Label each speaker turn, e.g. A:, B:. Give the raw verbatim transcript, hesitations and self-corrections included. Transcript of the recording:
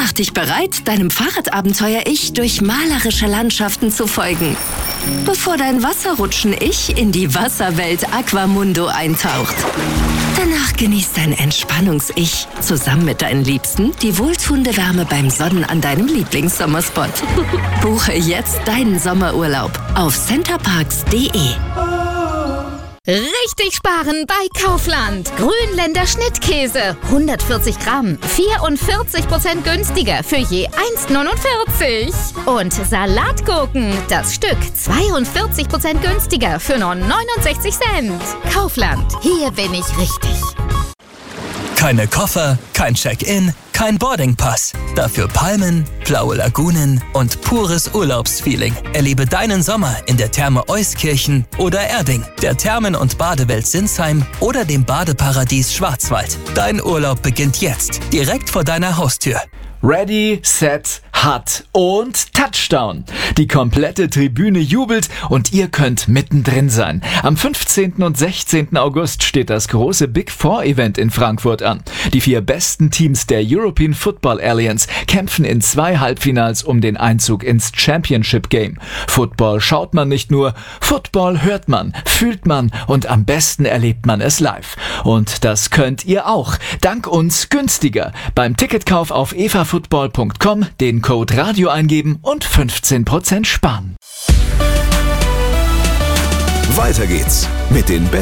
A: Mach dich bereit, deinem Fahrradabenteuer-Ich durch malerische Landschaften zu folgen, bevor dein Wasserrutschen-Ich in die Wasserwelt Aquamundo eintaucht. Danach genießt dein Entspannungs-Ich zusammen mit deinen Liebsten die wohltuende Wärme beim Sonnen an deinem Lieblingssommerspot. Buche jetzt deinen Sommerurlaub auf centerparks punkt de.
B: Richtig sparen bei Kaufland. Grünländer Schnittkäse. hundertvierzig Gramm. vierundvierzig Prozent günstiger für je eins neunundvierzig. Und Salatgurken. Das Stück zweiundvierzig Prozent günstiger für nur neunundsechzig Cent. Kaufland. Hier bin ich richtig.
C: Keine Koffer, kein Check-in, kein Boardingpass. Dafür Palmen, blaue Lagunen und pures Urlaubsfeeling. Erlebe deinen Sommer in der Therme Euskirchen oder Erding, der Thermen- und Badewelt Sinsheim oder dem Badeparadies Schwarzwald. Dein Urlaub beginnt jetzt, direkt vor deiner Haustür.
D: Ready, set, hut und Touchdown. Die komplette Tribüne jubelt und ihr könnt mittendrin sein. Am fünfzehnten und sechzehnten August steht das große Big Four Event in Frankfurt an. Die vier besten Teams der European Football Alliance kämpfen in zwei Halbfinals um den Einzug ins Championship Game. Football schaut man nicht nur, Football hört man, fühlt man und am besten erlebt man es live. Und das könnt ihr auch. Dank uns günstiger. Beim Ticketkauf auf evafootball punkt com den Code Radio eingeben und fünfzehn Prozent sparen.
E: Weiter geht's mit den besten